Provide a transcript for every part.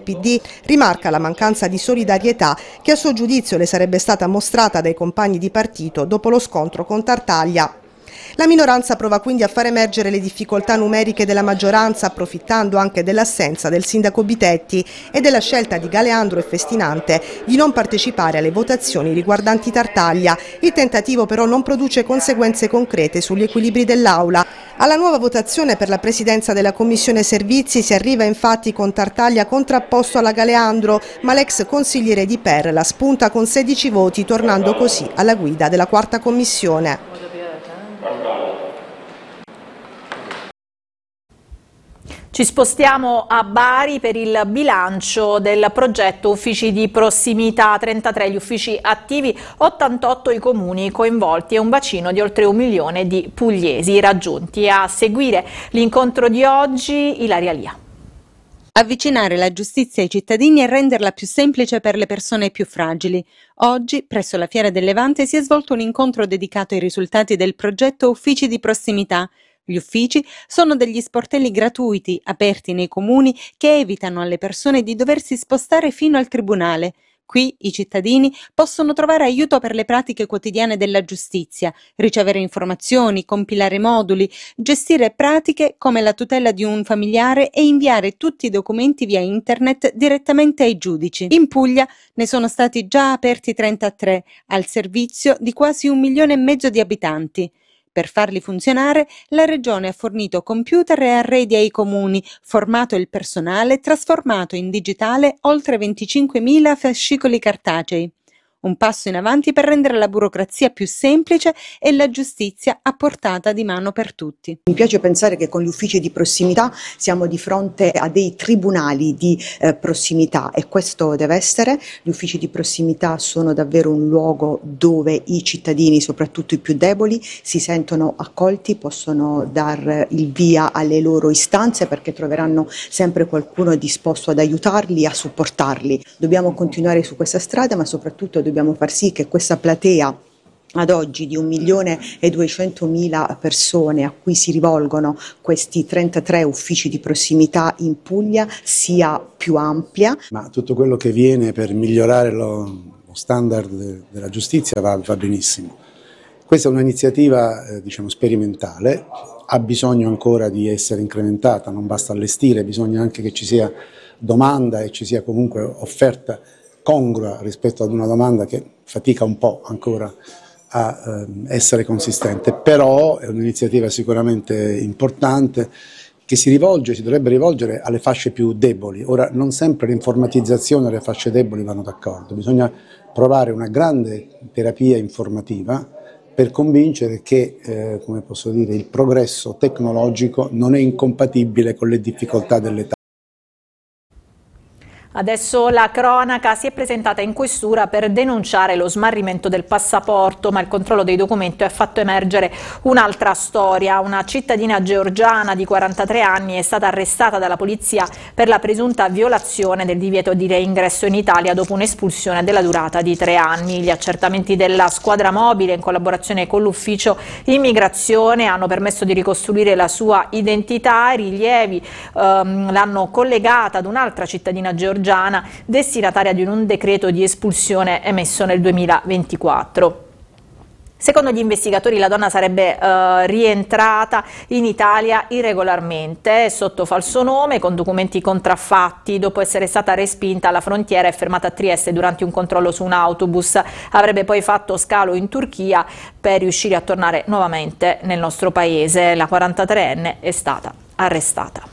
PD rimarca la mancanza di solidarietà che a suo giudizio le sarebbe stata mostrata dai compagni di partito dopo lo scontro con Tartaglia. La minoranza prova quindi a far emergere le difficoltà numeriche della maggioranza, approfittando anche dell'assenza del sindaco Bitetti e della scelta di Galeandro e Festinante di non partecipare alle votazioni riguardanti Tartaglia. Il tentativo però non produce conseguenze concrete sugli equilibri dell'Aula. Alla nuova votazione per la presidenza della Commissione Servizi si arriva infatti con Tartaglia contrapposto alla Galeandro, ma l'ex consigliere di Perla spunta con 16 voti, tornando così alla guida della quarta commissione. Ci spostiamo a Bari per il bilancio del progetto Uffici di Prossimità, 33 gli uffici attivi, 88 i comuni coinvolti e un bacino di oltre 1 milione di pugliesi raggiunti. A seguire l'incontro di oggi, Ilaria Lia. Avvicinare la giustizia ai cittadini e renderla più semplice per le persone più fragili. Oggi, presso la Fiera del Levante, si è svolto un incontro dedicato ai risultati del progetto Uffici di Prossimità. Gli uffici sono degli sportelli gratuiti aperti nei comuni che evitano alle persone di doversi spostare fino al tribunale. Qui i cittadini possono trovare aiuto per le pratiche quotidiane della giustizia, ricevere informazioni, compilare moduli, gestire pratiche come la tutela di un familiare e inviare tutti i documenti via internet direttamente ai giudici. In Puglia ne sono stati già aperti 33, al servizio di quasi 1,5 milioni di abitanti. Per farli funzionare, la Regione ha fornito computer e arredi ai comuni, formato il personale e trasformato in digitale oltre 25.000 fascicoli cartacei. Un passo in avanti per rendere la burocrazia più semplice e la giustizia a portata di mano per tutti. Mi piace pensare che con gli uffici di prossimità siamo di fronte a dei tribunali di prossimità e questo deve essere. Gli uffici di prossimità sono davvero un luogo dove i cittadini, soprattutto i più deboli, si sentono accolti, possono dar il via alle loro istanze perché troveranno sempre qualcuno disposto ad aiutarli, a supportarli. Dobbiamo continuare su questa strada, ma soprattutto dobbiamo far sì che questa platea ad oggi di 1.200.000 persone a cui si rivolgono questi 33 uffici di prossimità in Puglia sia più ampia. Ma tutto quello che viene per migliorare lo standard della giustizia va benissimo. Questa è un'iniziativa sperimentale, ha bisogno ancora di essere incrementata, non basta allestire, bisogna anche che ci sia domanda e ci sia comunque offerta congrua rispetto ad una domanda che fatica un po' ancora a essere consistente, però è un'iniziativa sicuramente importante che si dovrebbe rivolgere alle fasce più deboli. Ora, non sempre l'informatizzazione e le fasce deboli vanno d'accordo, bisogna provare una grande terapia informativa per convincere che, il progresso tecnologico non è incompatibile con le difficoltà dell'età. Adesso la cronaca si è presentata in questura per denunciare lo smarrimento del passaporto, ma il controllo dei documenti ha fatto emergere un'altra storia. Una cittadina georgiana di 43 anni è stata arrestata dalla polizia per la presunta violazione del divieto di reingresso in Italia dopo un'espulsione della durata di 3 anni. Gli accertamenti della squadra mobile in collaborazione con l'ufficio immigrazione hanno permesso di ricostruire la sua identità. I rilievi l'hanno collegata ad un'altra cittadina georgiana destinataria di un decreto di espulsione emesso nel 2024. Secondo gli investigatori la donna sarebbe rientrata in Italia irregolarmente sotto falso nome con documenti contraffatti dopo essere stata respinta alla frontiera e fermata a Trieste durante un controllo su un autobus. Avrebbe poi fatto scalo in Turchia per riuscire a tornare nuovamente nel nostro paese. La 43enne è stata arrestata.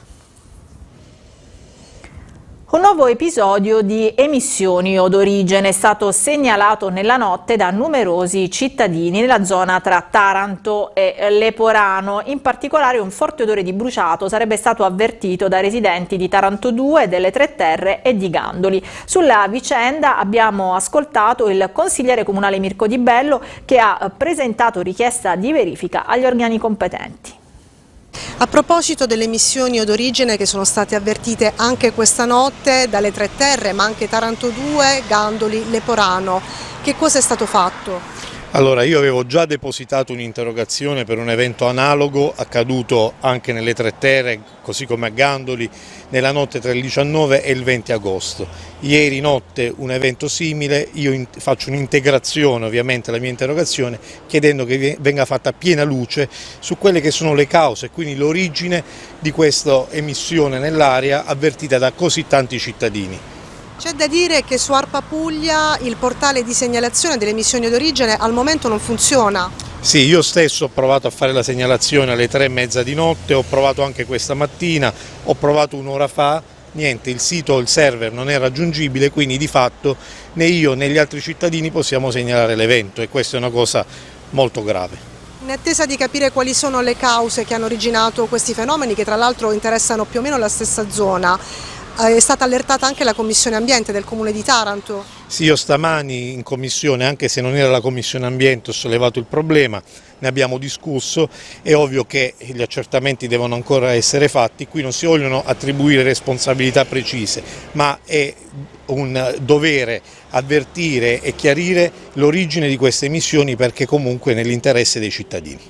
Un nuovo episodio di emissioni odorigene è stato segnalato nella notte da numerosi cittadini nella zona tra Taranto e Leporano. In particolare un forte odore di bruciato sarebbe stato avvertito da residenti di Taranto 2, delle Tre Terre e di Gandoli. Sulla vicenda abbiamo ascoltato il consigliere comunale Mirko Di Bello che ha presentato richiesta di verifica agli organi competenti. A proposito delle emissioni odorigene che sono state avvertite anche questa notte dalle Tre Terre, ma anche Taranto 2, Gandoli, Leporano, che cosa è stato fatto? Allora, io avevo già depositato un'interrogazione per un evento analogo accaduto anche nelle Tre Terre, così come a Gandoli, nella notte tra il 19 e il 20 agosto. Ieri notte un evento simile, io faccio un'integrazione ovviamente alla mia interrogazione chiedendo che venga fatta piena luce su quelle che sono le cause, quindi l'origine di questa emissione nell'aria avvertita da così tanti cittadini. C'è da dire che su ARPA Puglia il portale di segnalazione delle emissioni d'origine al momento non funziona. Sì, io stesso ho provato a fare la segnalazione alle 3:30 di notte, ho provato anche questa mattina, ho provato un'ora fa, niente, il sito, il server non è raggiungibile, quindi di fatto né io né gli altri cittadini possiamo segnalare l'evento e questa è una cosa molto grave. In attesa di capire quali sono le cause che hanno originato questi fenomeni, che tra l'altro interessano più o meno la stessa zona, è stata allertata anche la Commissione Ambiente del Comune di Taranto? Sì, io stamani in commissione, anche se non era la Commissione Ambiente, ho sollevato il problema, ne abbiamo discusso, è ovvio che gli accertamenti devono ancora essere fatti, qui non si vogliono attribuire responsabilità precise, ma è un dovere avvertire e chiarire l'origine di queste emissioni perché comunque è nell'interesse dei cittadini.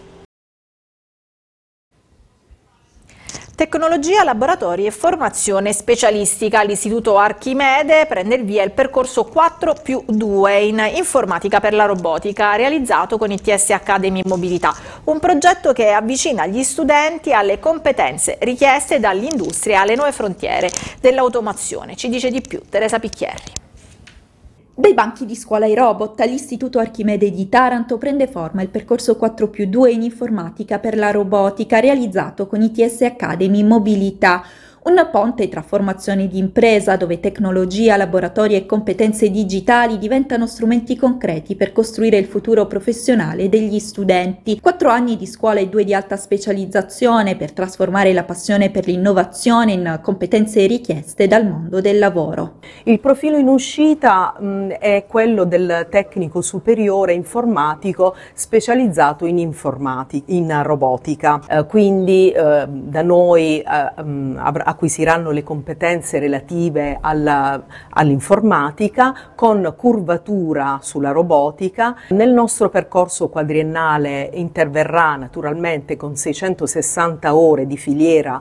Tecnologia, laboratori e formazione specialistica. All'Istituto Archimede prende il via il percorso 4+2 in informatica per la robotica, realizzato con ITS Academy Mobilità, un progetto che avvicina gli studenti alle competenze richieste dall'industria alle nuove frontiere dell'automazione. Ci dice di più Teresa Picchierri. Dai banchi di scuola ai robot, all'Istituto Archimede di Taranto prende forma il percorso 4+2 in informatica per la robotica realizzato con ITS Academy Mobilità, un ponte tra formazione di impresa dove tecnologia, laboratori e competenze digitali diventano strumenti concreti per costruire il futuro professionale degli studenti. 4 anni di scuola e 2 di alta specializzazione per trasformare la passione per l'innovazione in competenze richieste dal mondo del lavoro. Il profilo in uscita è quello del tecnico superiore informatico specializzato in robotica, quindi da noi acquisiranno le competenze relative all'informatica con curvatura sulla robotica. Nel nostro percorso quadriennale interverrà naturalmente con 660 ore di filiera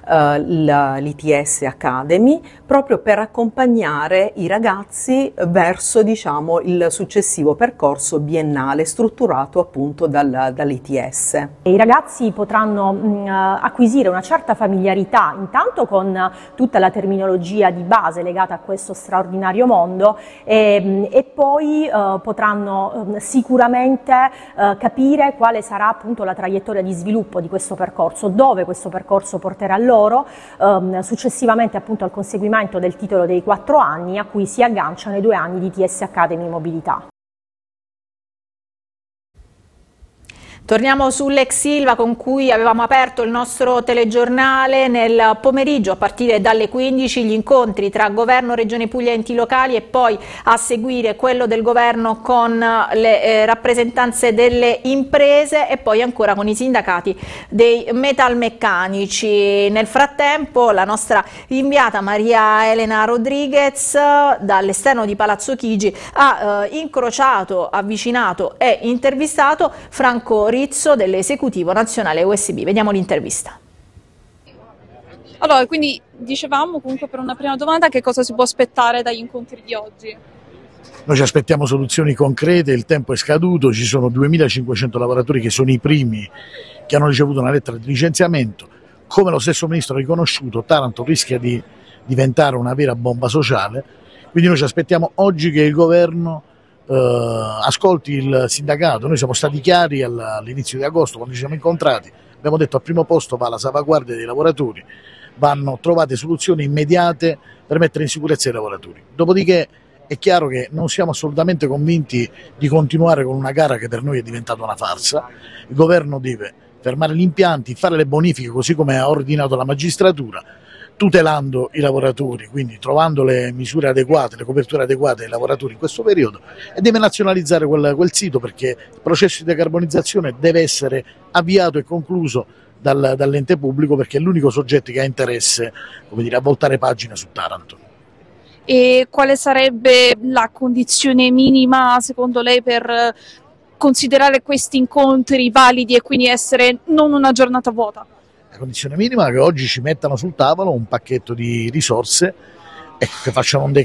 l'ITS Academy, proprio per accompagnare i ragazzi verso il successivo percorso biennale strutturato appunto dall'ITS. I ragazzi potranno acquisire una certa familiarità intanto con tutta la terminologia di base legata a questo straordinario mondo e poi potranno sicuramente capire quale sarà appunto la traiettoria di sviluppo di questo percorso, dove questo percorso porterà loro successivamente appunto al conseguimento del titolo dei 4 anni a cui si agganciano i 2 anni di ITS Academy Mobilità. Torniamo sull'ex Ilva con cui avevamo aperto il nostro telegiornale. Nel pomeriggio a partire dalle 15 gli incontri tra Governo, Regione Puglia e enti locali e poi a seguire quello del Governo con le rappresentanze delle imprese e poi ancora con i sindacati dei metalmeccanici. Nel frattempo la nostra inviata Maria Elena Rodriguez dall'esterno di Palazzo Chigi ha incrociato, avvicinato e intervistato Franco Rizzo dell'esecutivo nazionale USB. Vediamo l'intervista. Allora, quindi dicevamo comunque per una prima domanda che cosa si può aspettare dagli incontri di oggi? Noi ci aspettiamo soluzioni concrete, il tempo è scaduto, ci sono 2500 lavoratori che sono i primi che hanno ricevuto una lettera di licenziamento. Come lo stesso Ministro ha riconosciuto, Taranto rischia di diventare una vera bomba sociale, quindi noi ci aspettiamo oggi che il Governo ascolti il sindacato. Noi siamo stati chiari all'inizio di agosto quando ci siamo incontrati, abbiamo detto al primo posto va la salvaguardia dei lavoratori, vanno trovate soluzioni immediate per mettere in sicurezza i lavoratori. Dopodiché è chiaro che non siamo assolutamente convinti di continuare con una gara che per noi è diventata una farsa. Il governo deve fermare gli impianti, fare le bonifiche così come ha ordinato la magistratura, tutelando i lavoratori, quindi trovando le misure adeguate, le coperture adeguate ai lavoratori in questo periodo, e deve nazionalizzare quel sito perché il processo di decarbonizzazione deve essere avviato e concluso dall'ente pubblico perché è l'unico soggetto che ha interesse, come dire, a voltare pagina su Taranto. E quale sarebbe la condizione minima secondo lei per considerare questi incontri validi e quindi essere non una giornata vuota? La condizione minima è che oggi ci mettano sul tavolo un pacchetto di risorse e che facciano un